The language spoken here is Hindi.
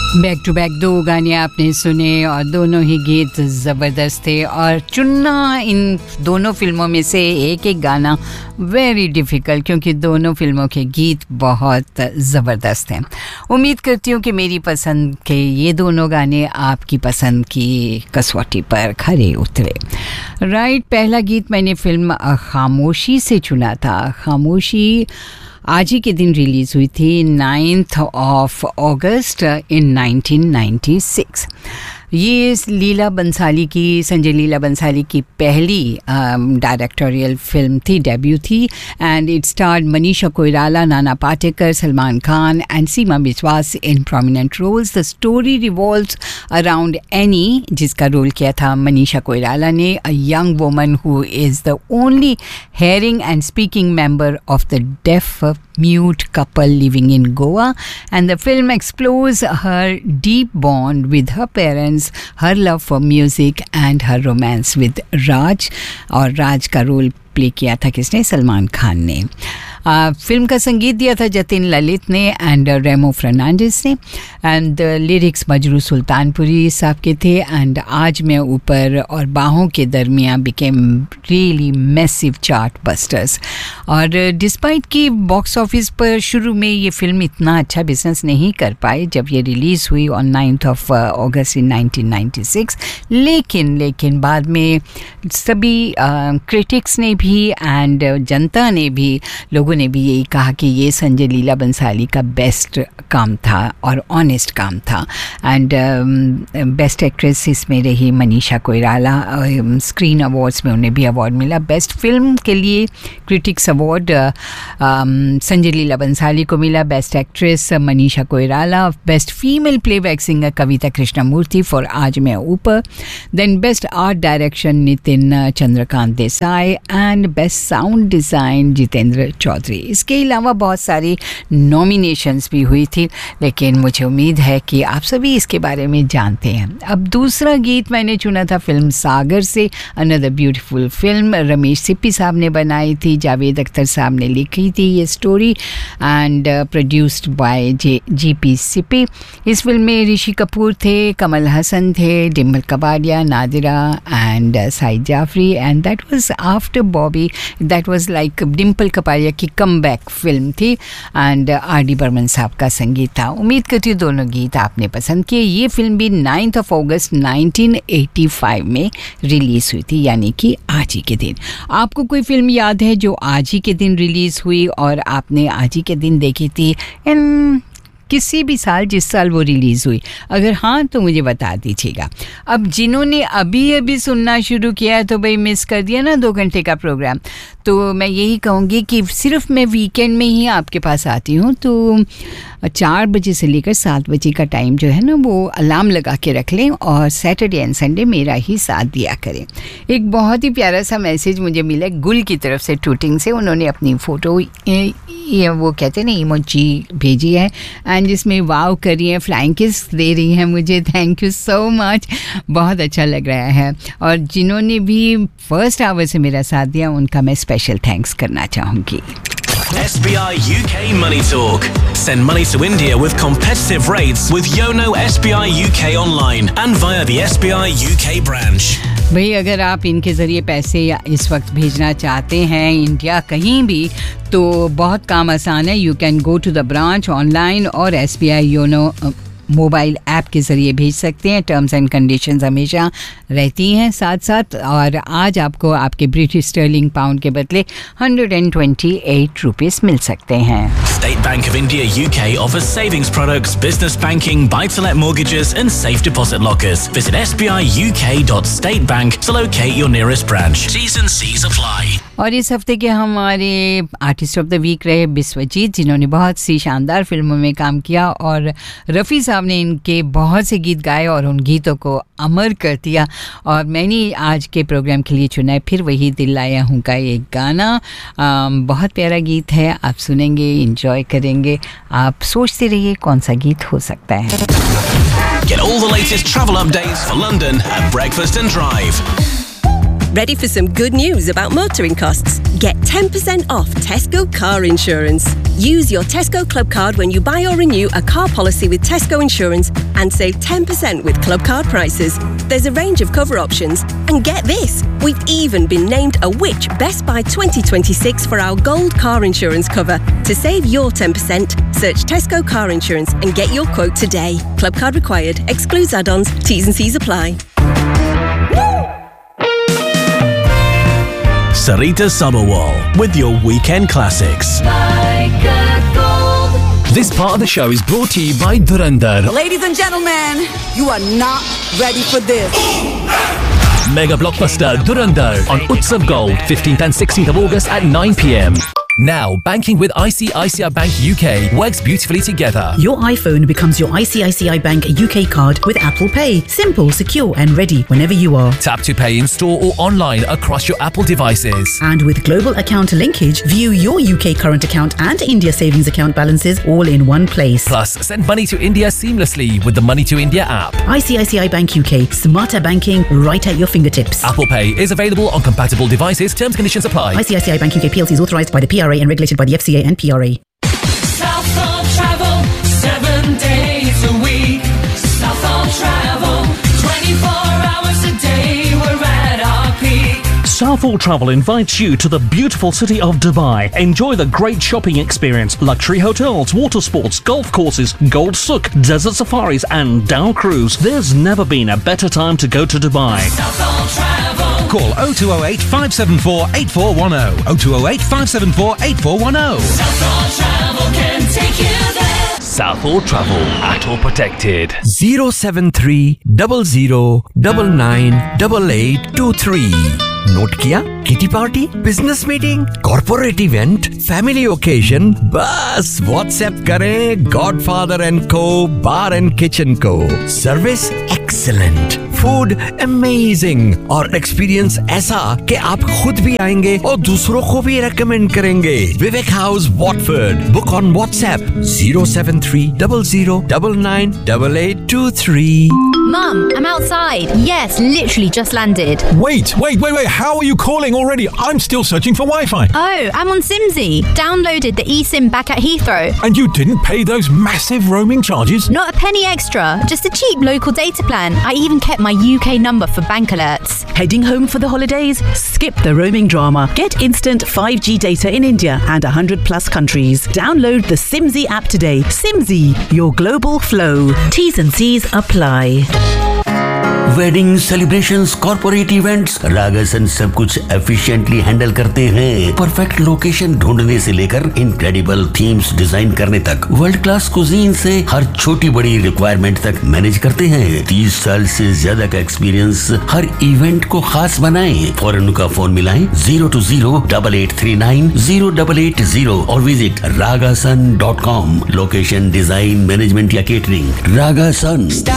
बैक टू बैक दो गाने आपने सुने और दोनों ही गीत ज़बरदस्त थे और चुनना इन दोनों फिल्मों में से एक एक गाना वेरी डिफ़िकल्ट क्योंकि दोनों फिल्मों के गीत बहुत ज़बरदस्त हैं। उम्मीद करती हूँ कि मेरी पसंद के ये दोनों गाने आपकी पसंद की कसौटी पर खरे उतरे। राइट, पहला गीत मैंने फिल्म खामोशी से चुना था। खामोशी आज ही के दिन रिलीज़ हुई थी 9th of August in 1996। ये लीला बंसाली की, संजय लीला बंसाली की पहली डायरेक्टोरियल फिल्म थी, डेब्यू थी, and it स्टार्ड Manisha Koirala, Nana Patekar, Salman Khan and Seema Biswas in prominent roles. The story revolves around any, जिसका रोल किया था मनीषा कोइराला ने, a young woman who is the only hearing and speaking member of the deaf-mute couple living in Goa, and the film explores her deep bond with her parents, her love for music and her romance with Raj। और राज का रोल प्ले किया था किसने? सलमान खान ने। फिल्म का संगीत दिया था जतिन ललित ने एंड रेमो फर्नांडिस ने, एंड लिरिक्स मजरू सुल्तानपुरी साहब के थे, एंड आज मैं ऊपर और बाहों के दरमियान became really massive chart busters. और डिस्पाइट कि बॉक्स ऑफिस पर शुरू में ये फिल्म इतना अच्छा बिजनेस नहीं कर पाई जब ये रिलीज़ हुई on 9th of August in 1996, लेकिन बाद में सभी क्रिटिक्स ने भी एंड जनता ने भी, लोगों ने भी यही कहा कि ये संजय लीला बंसाली का बेस्ट काम था और ऑनेस्ट काम था। एंड बेस्ट एक्ट्रेस इसमें रही मनीषा कोइराला। स्क्रीन अवार्ड्स में उन्हें भी अवार्ड मिला। बेस्ट फिल्म के लिए क्रिटिक्स अवार्ड संजय लीला बंसाली को मिला, best actress Manisha Koirala, best female playback singer Kavita Krishnamurthy for आज मैं ऊपर, then best art direction Nitin Chandrakant Desai and best sound design Jitendra Chaudhary. इसके अलावा बहुत सारी नॉमिनेशंस भी हुई थी, लेकिन मुझे उम्मीद है कि आप सभी इसके बारे में जानते हैं। अब दूसरा गीत मैंने चुना था फिल्म सागर से, another beautiful film. Ramesh Sippy साहब ने बनाई थी, जावेद अख्तर साहब ने लिखी थी ये story and produced by GP Sippy. इस फिल्म में ऋषि कपूर थे, कमल हसन थे, Dimple Kapadia, Nadira and Said Jafri, and that was after Bobby. That was like Dimple Kapadia की कमबैक फिल्म थी एंड आर.डी. बर्मन साहब का संगीत था। उम्मीद करती हूँ दोनों गीत आपने पसंद किए। ये फिल्म भी 9th of August 1985 में रिलीज़ हुई थी, यानी कि आज ही के दिन। आपको कोई फिल्म याद है जो आज ही के दिन रिलीज़ हुई और आपने आज ही के दिन देखी थी, इन किसी भी साल, जिस साल वो रिलीज़ हुई? अगर हाँ तो मुझे बता दीजिएगा। अब जिन्होंने अभी सुनना शुरू किया है तो भाई मिस कर दिया ना 2 घंटे का प्रोग्राम, तो मैं यही कहूँगी कि सिर्फ मैं वीकेंड में ही आपके पास आती हूँ, तो 4 बजे से लेकर 7 बजे का टाइम जो है ना वो अलार्म लगा के रख लें और सैटरडे एंड संडे मेरा ही साथ दिया करें। एक बहुत ही प्यारा सा मैसेज मुझे मिला गुल की तरफ से, टूटिंग से। उन्होंने अपनी फ़ोटो वो कहते हैं ना इमोजी भेजी है एंड जिसमें वाव कर रही है, फ्लाइंग किस दे रही हैं मुझे। थैंक यू सो मच, बहुत अच्छा लग रहा है। और जिन्होंने भी फर्स्ट आवर से मेरा साथ दिया उनका मैं स्पेशल थैंक्स करना चाहूँगी। SBI UK Money Talk. Send money to India with competitive rates with Yono SBI UK online and via the SBI UK branch. भाई अगर आप इनके ज़रिए पैसे इस वक्त भेजना चाहते हैं इंडिया कहीं भी, तो बहुत काम आसान है। You can go to the branch online और SBI योनो मोबाइल ऐप के ज़रिए भेज सकते हैं। टर्म्स एंड कंडीशंस हमेशा रहती हैं साथ। और आज आपको आपके ब्रिटिश स्टर्लिंग पाउंड के बदले 128 रुपीस मिल सकते हैं। State Bank of India UK offers savings products, business banking, buy-to-let mortgages and safe deposit lockers. Visit sbiuk.statebank to locate your nearest branch. T's and C's apply. और इस हफ्ते के हमारे आर्टिस्ट ऑफ द वीक रहे बिस्वजीत, जिन्होंने बहुत सी शानदार फिल्मों में काम किया और रफ़ी साहब ने इनके बहुत से गीत गाए और उन गीतों को अमर कर दिया। और मैंने आज के प्रोग्राम के लिए चुना है फिर वही दिल लाया हूँ का एक गाना। बहुत प्यारा गीत है, आप सुनेंगे, इंजॉय करेंगे। आप सोचते रहिए कौन सा गीत हो सकता है। Get all the latest travel updates for London at Breakfast and Drive. Ready for some good news about motoring costs? Get 10% off Tesco car insurance. Use your Tesco Club card when you buy or renew a car policy with Tesco Insurance and save 10% with Club card prices. There's a range of cover options. And get this, we've even been named a Which Best Buy 2026 for our gold car insurance cover. To save your 10%, search Tesco Car Insurance and get your quote today. Club card required. Excludes add-ons. T's and C's apply. Sarita Sabharwal with your weekend classics. This part of the show is brought to you by Dhurandhar. Ladies and gentlemen, you are not ready for this. Mega blockbuster Dhurandhar on Utsav Gold, 15th and 16th of August at 9 p.m. Now, banking with ICICI Bank UK works beautifully together. Your iPhone becomes your ICICI Bank UK card with Apple Pay. Simple, secure and ready whenever you are. Tap to pay in store or online across your Apple devices. And with global account linkage, view your UK current account and India savings account balances all in one place. Plus, send money to India seamlessly with the Money to India app. ICICI Bank UK. Smarter banking right at your fingertips. Apple Pay is available on compatible devices. Terms and conditions apply. ICICI Bank UK PLC is authorised by the PRA and regulated by the FCA and PRA. Southall Travel, 7 days a week. Southall Travel, 24 hours a day. We're at our peak. Southall Travel invites you to the beautiful city of Dubai. Enjoy the great shopping experience, luxury hotels, water sports, golf courses, Gold Souk, desert safaris and Dow Cruise. There's never been a better time to go to Dubai. Southall Travel. Call 0208 574 8410. 0208 574 8410. Southall Travel can take you there. Southall Travel, ATO protected. 073 00 99 8823. Note किया? Kitty party, business meeting, corporate event, family occasion, बस व्हाट्सएप करें गॉडफादर एंड को बार एंड किचन को। सर्विस एक्सीलेंट, फूड अमेजिंग और एक्सपीरियंस ऐसा कि आप खुद भी आएंगे और दूसरों को भी रेकमेंड करेंगे। विवेक house Watford, book on WhatsApp 073 00 99 8823. Mum, I'm outside. Yes, literally just landed. Wait. How are you calling already? I'm still searching for Wi-Fi. Oh, I'm on Simsy. Downloaded the eSIM back at Heathrow. And you didn't pay those massive roaming charges? Not a penny extra. Just a cheap local data plan. I even kept my UK number for bank alerts. Heading home for the holidays? Skip the roaming drama. Get instant 5G data in India and 100 plus countries. Download the Simsy app today. Simsy, your global flow. T's and C's apply. Wedding celebrations, corporate events, रागासन सब कुछ एफिशिएंटली हैंडल करते हैं। परफेक्ट लोकेशन ढूंढने से लेकर इनक्रेडिबल थीम्स डिजाइन करने तक, वर्ल्ड क्लास कुजीन से हर छोटी बड़ी रिक्वायरमेंट तक मैनेज करते हैं। 30 साल से ज्यादा का एक्सपीरियंस हर इवेंट को खास बनाएं। फौरन उनका फोन मिलाएं 020-8839 0880 और visit ragasun.com। Location, design, management या केटरिंग, रागासन।